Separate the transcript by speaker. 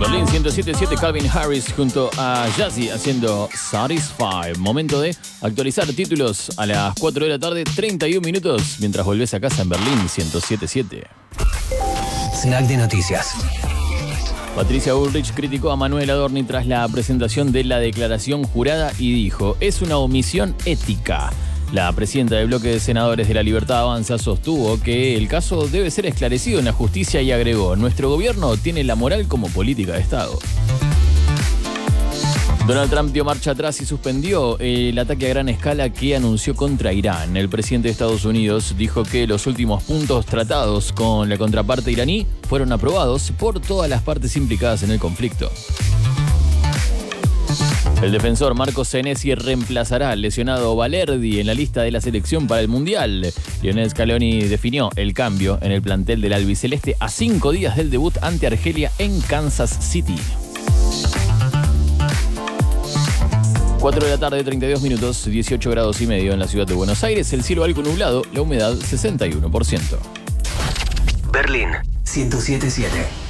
Speaker 1: Berlín 107.7, Calvin Harris junto a Jazzy haciendo Satisfy. Momento de actualizar títulos a las 4 de la tarde, 31 minutos, mientras volvés a casa en Berlín 107.7.
Speaker 2: Snack de noticias.
Speaker 1: Patricia Bullrich criticó a Manuel Adorni tras la presentación de la declaración jurada y dijo: es una omisión ética. La presidenta del bloque de senadores de La Libertad Avanza sostuvo que el caso debe ser esclarecido en la justicia y agregó: nuestro gobierno tiene la moral como política de Estado. Donald Trump dio marcha atrás y suspendió el ataque a gran escala que anunció contra Irán. El presidente de Estados Unidos dijo que los últimos puntos tratados con la contraparte iraní fueron aprobados por todas las partes implicadas en el conflicto. El defensor Marco Senesi reemplazará al lesionado Valerdi en la lista de la selección para el Mundial. Lionel Scaloni definió el cambio en el plantel del albiceleste a 5 días del debut ante Argelia en Kansas City. 4 de la tarde, 32 minutos, 18 grados y medio en la ciudad de Buenos Aires. El cielo algo nublado, la humedad 61%.
Speaker 2: Berlín 107.7.